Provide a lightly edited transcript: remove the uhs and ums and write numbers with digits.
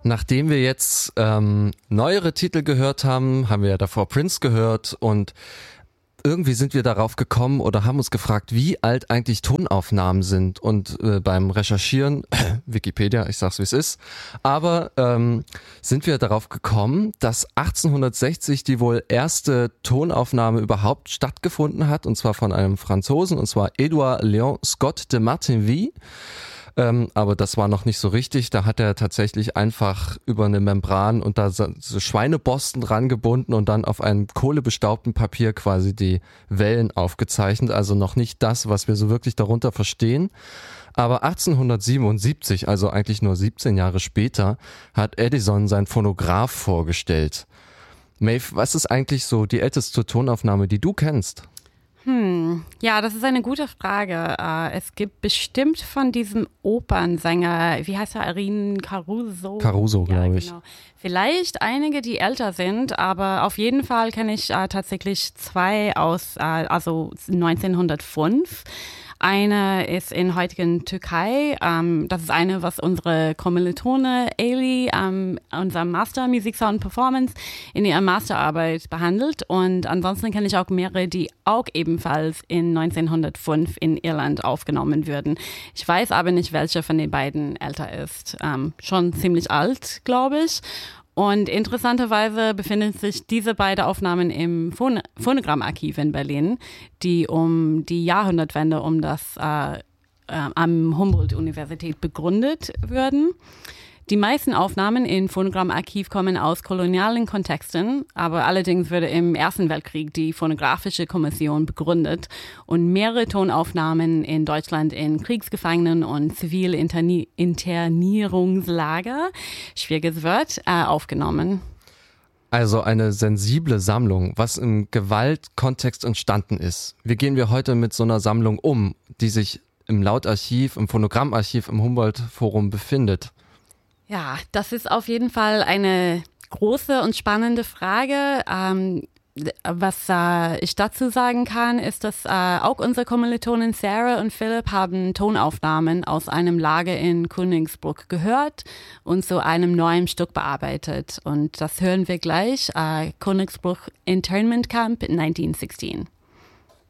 Nachdem wir jetzt neuere Titel gehört haben, haben wir ja davor Prince gehört und irgendwie sind wir darauf gekommen oder haben uns gefragt, wie alt eigentlich Tonaufnahmen sind. Und beim Recherchieren, Wikipedia, ich sag's wie es ist, aber sind wir darauf gekommen, dass 1860 die wohl erste Tonaufnahme überhaupt stattgefunden hat, und zwar von einem Franzosen, und zwar Edouard Léon Scott de Martinville. Aber das war noch nicht so richtig. Da hat er tatsächlich einfach über eine Membran und da so Schweineborsten dran gebunden und dann auf einem kohlebestaubten Papier quasi die Wellen aufgezeichnet. Also noch nicht das, was wir so wirklich darunter verstehen. Aber 1877, also eigentlich nur 17 Jahre später, hat Edison sein Phonograph vorgestellt. Maeve, was ist eigentlich so die älteste Tonaufnahme, die du kennst? Ja, das ist eine gute Frage. Es gibt bestimmt von diesem Opernsänger, wie heißt er, Erin Caruso? Caruso, ja, glaube ich. Genau. Vielleicht einige, die älter sind, aber auf jeden Fall kenne ich tatsächlich zwei aus, also 1905. Eine ist in heutigen Türkei. Das ist eine, was unsere Kommilitone Ailey, unser Master Musik, Sound Performance, in ihrer Masterarbeit behandelt. Und ansonsten kenne ich auch mehrere, die auch ebenfalls in 1905 in Irland aufgenommen würden. Ich weiß aber nicht, welche von den beiden älter ist. Schon ziemlich alt, glaube ich. Und interessanterweise befinden sich diese beiden Aufnahmen im Phonogrammarchiv in Berlin, die um die Jahrhundertwende am Humboldt-Universität begründet würden. Die meisten Aufnahmen im Phonogrammarchiv kommen aus kolonialen Kontexten, aber allerdings wurde im Ersten Weltkrieg die Phonographische Kommission begründet und mehrere Tonaufnahmen in Deutschland in Kriegsgefangenen- und Zivil-Internierungslager, schwieriges Wort, aufgenommen. Also eine sensible Sammlung, was im Gewaltkontext entstanden ist. Wie gehen wir heute mit so einer Sammlung um, die sich im Lautarchiv, im Phonogrammarchiv, im Humboldt-Forum befindet? Ja, das ist auf jeden Fall eine große und spannende Frage. Was ich dazu sagen kann, ist, dass auch unsere Kommilitonen Sarah und Philipp haben Tonaufnahmen aus einem Lager in Königsbruck gehört und zu einem neuen Stück bearbeitet. Und das hören wir gleich, Königsbruck Internment Camp 1916.